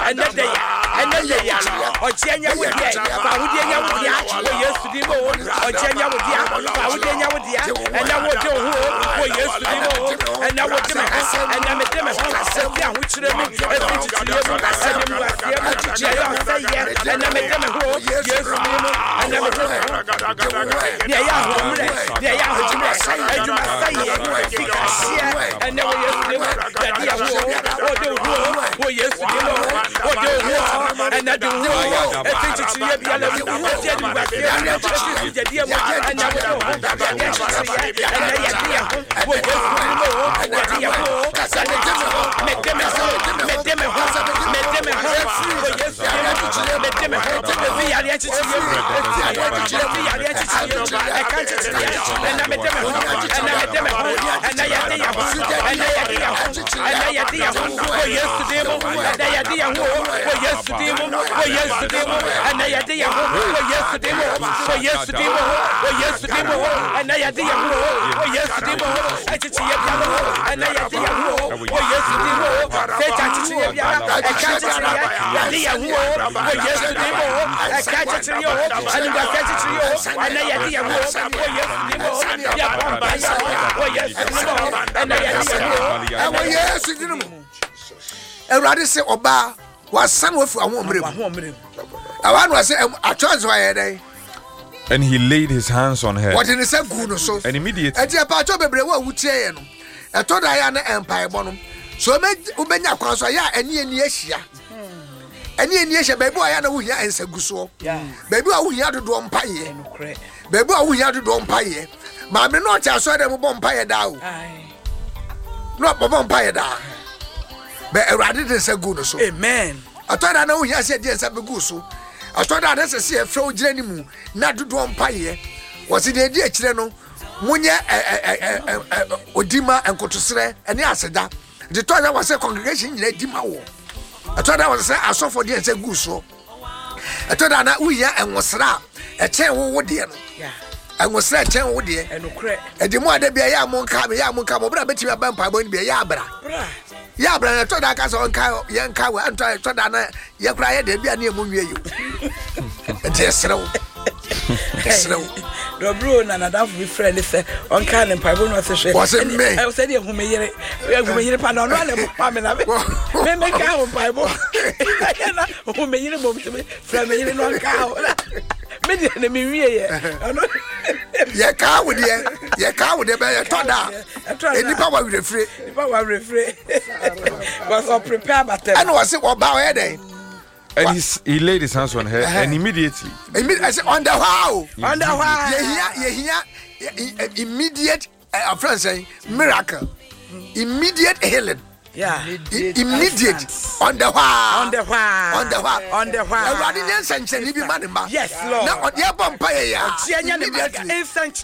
another day, or Jenya with the Paudia with the actual yes to the moon, or Jenya with the Paudia with the and I would do who yes to the moon, and I would do and I'm a demon, which they make a picture to you, and I'm a demon who yes to the moon, and I'm a demon. And now we have Everybody say Oba was some of a woman. I want to say a chance. And he laid his hands on her. What in the same good so? And immediately. And your part of a brewer would say, I told Diana Empire Bonum. So make Ubenya Consoya and Yesia. And Yesia, baby, I know we are in Seguso. Baby, we are to do umpire. Baby, we are to do umpire. Mamma, not I saw them umpire down. Not umpire down. But I didn't say good so. Amen. I thought I know he said yes, I'm a goose. I thought I had to see a flow genuine, not to do umpire. Was it the idea, Chileno? Munya Odima and Cotusre, and Yasada. The thought I was a congregation in Dima. I thought I was I saw for the answer goose. I thought I know we and was a chair wood dear. I was a chair wood dear and the more there be a yamon come, but I bet you a vampire won't be a yabra. Yeah, but I thought I got on young cow and tried to Dana. You cry, there be a near moon. You just slow. The Bruin and a be friendly on kind and Pabon was it me? I said, who may hear it, Panon, may make out Bible. Who may hear it from me in one cow. Many enemy, yeah, cow with you, yeah, cow with the bear, any power with the free, was all prepared, but I know I said, what about a and he laid his hands on her, and immediately. I said, on the how? On the how? Immediate, friend saying, miracle. Immediate healing. Yeah, immediate on the why. Yes, Lord. Now on your vampire, instant